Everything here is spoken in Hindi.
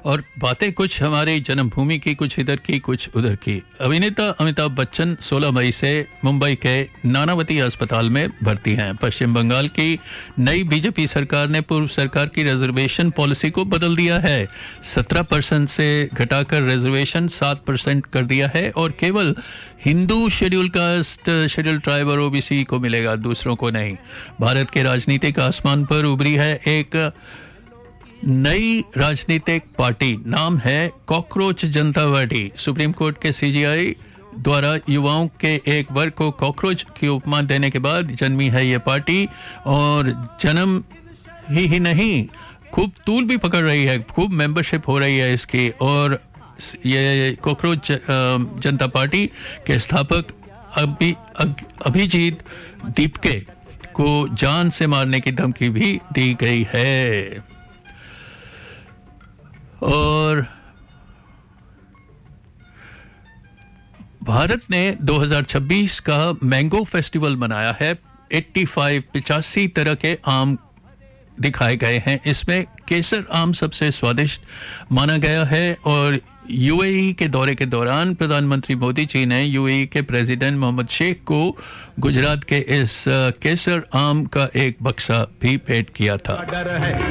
और बातें कुछ हमारी जन्मभूमि की, कुछ इधर की, कुछ उधर की। अभिनेता अमिताभ बच्चन 16 मई से मुंबई के नानावती अस्पताल में भर्ती हैं। पश्चिम बंगाल की नई बीजेपी सरकार ने पूर्व सरकार की रिजर्वेशन पॉलिसी को बदल दिया है। 17% से घटाकर रिजर्वेशन 7% कर दिया है और केवल Hindu schedule caste, schedule tribe और ओबीसी को मिलेगा, दूसरों को नहीं। भारत के राजनीतिक आसमान पर उभरी है एक नई राजनीतिक पार्टी, नाम है कॉकरोच जनता पार्टी। सुप्रीम कोर्ट के सीजीआई द्वारा युवाओं के एक वर्ग को कॉकरोच की उपमा देने के बाद जन्मी है ये पार्टी और जन्म ही नहीं, खूब तूल भी पकड़ रही है, खूब मेंबरशिप हो रही है इसकी। और ये कॉकरोच जनता पार्टी के स्थापक अभिजीत दीपके को जान से मारने की धमकी भी दी गई है। और भारत ने 2026 का मैंगो फेस्टिवल मनाया है। 85 तरह के आम दिखाए गए हैं। इसमें केसर आम सबसे स्वादिष्ट माना गया है। और यूएई के दौरे के दौरान प्रधानमंत्री मोदी जी ने यूएई के प्रेसिडेंट मोहम्मद शेख को गुजरात के इस केसर आम का एक बक्सा भी भेंट किया था।